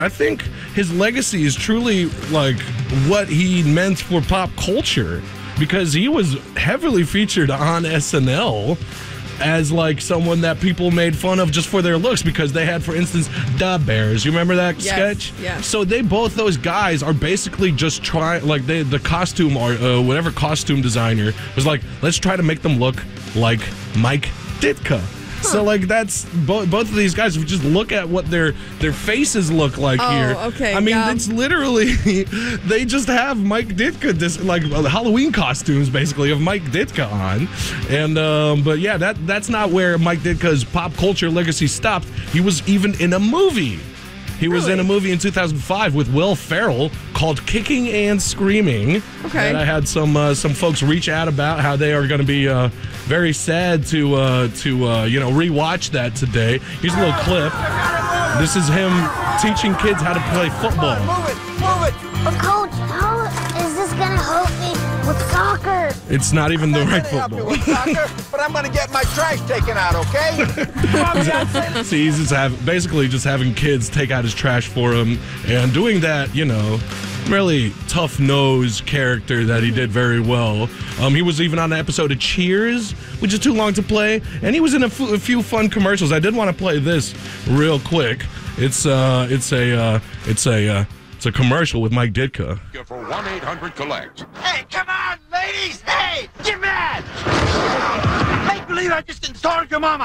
I think his legacy is truly like what he meant for pop culture, because he was heavily featured on SNL as like someone that people made fun of just for their looks, because they had, for instance, Da Bears. You remember that sketch? Yeah. So those guys are basically just trying, like the costume or whatever costume designer was like, let's try to make them look like Mike Ditka. So, like, that's both of these guys. If you just look at what their faces look like here. Okay. I mean, it's literally, they just have Mike Ditka, like Halloween costumes, basically, of Mike Ditka on. And, but yeah, that's not where Mike Ditka's pop culture legacy stopped. He was even in a movie. He was in a movie in 2005 with Will Ferrell called Kicking and Screaming. Okay. And I had some folks reach out about how they are going to be very sad to rewatch that today. Here's a little clip. This is him teaching kids how to play football. Move it. But Coach, how is this going to help me with soccer? It's not even the right Help you football. with soccer, but I'm going to get my trash taken out, okay? See, he's basically just having kids take out his trash for him and doing that, really tough-nosed character that he did very well. He was even on an episode of Cheers, which is too long to play, and he was in a few fun commercials. I did want to play this real quick. It's a commercial with Mike Ditka. For 1-800-COLLECT. Hey, come on, ladies! Hey, get mad! Make believe I just insulted your mama!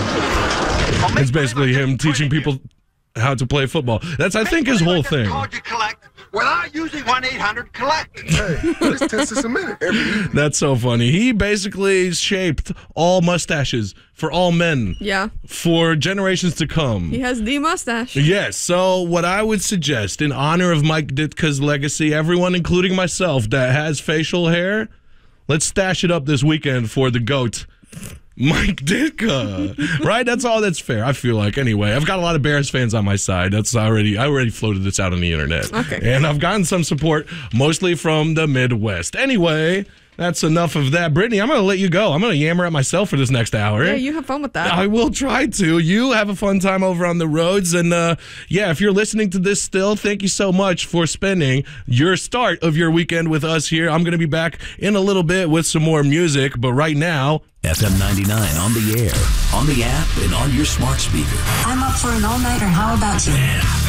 It's basically him teaching people how to play football. That's, I think, his whole thing. Called you collect without using 1-800-COLLECT. Hey, this test is a minute every week. That's so funny. He basically shaped all mustaches for all men. Yeah. For generations to come. He has the mustache. Yes. So what I would suggest, in honor of Mike Ditka's legacy, everyone, including myself, that has facial hair, let's stash it up this weekend for the GOAT, Mike Ditka. Right? That's all that's fair, I feel like. Anyway, I've got a lot of Bears fans on my side. I already floated this out on the internet. Okay. And I've gotten some support, mostly from the Midwest. Anyway, that's enough of that. Brittany, I'm going to let you go. I'm going to yammer at myself for this next hour. Yeah, you have fun with that. I will try to. You have a fun time over on the roads. And if you're listening to this still, thank you so much for spending your start of your weekend with us here. I'm going to be back in a little bit with some more music. But right now, FM 99 on the air, on the app, and on your smart speaker. I'm up for an all-nighter. How about you?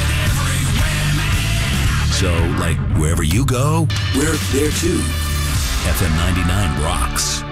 So, like, wherever you go, we're there too. FM 99 rocks.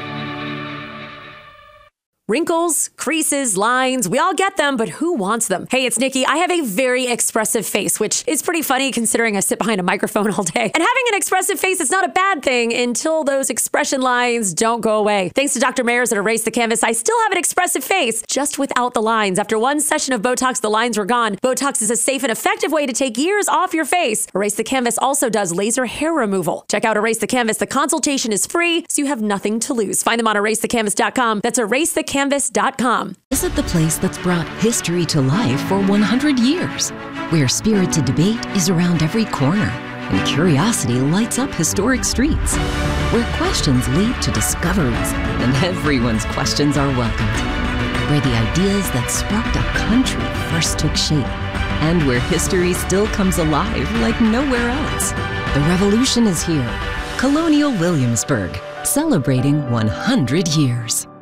Wrinkles, creases, lines, we all get them, but who wants them? Hey, it's Nikki. I have a very expressive face, which is pretty funny considering I sit behind a microphone all day. And having an expressive face is not a bad thing until those expression lines don't go away. Thanks to Dr. Mayers at Erase the Canvas, I still have an expressive face, just without the lines. After one session of Botox, the lines were gone. Botox is a safe and effective way to take years off your face. Erase the Canvas also does laser hair removal. Check out Erase the Canvas. The consultation is free, so you have nothing to lose. Find them on erasethecanvas.com. That's erasethecanvas.com. Visit the place that's brought history to life for 100 years, where spirited debate is around every corner and curiosity lights up historic streets, where questions lead to discoveries and everyone's questions are welcomed, where the ideas that sparked a country first took shape, and where history still comes alive like nowhere else. The revolution is here. Colonial Williamsburg, celebrating 100 years.